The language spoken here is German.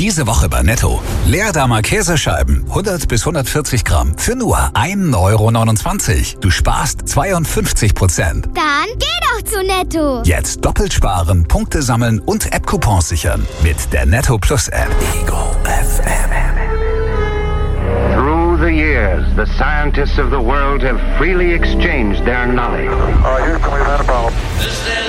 Diese Woche bei Netto. Leerdamer Käsescheiben, 100 bis 140 Gramm, für nur 1,29 €. Du sparst 52%. Dann geh doch zu Netto. Jetzt doppelt sparen, Punkte sammeln und App-Coupons sichern. Mit der Netto Plus App. Ego FM. Through the years, the scientists of the world have freely exchanged their knowledge. Houston, we've had a problem. This is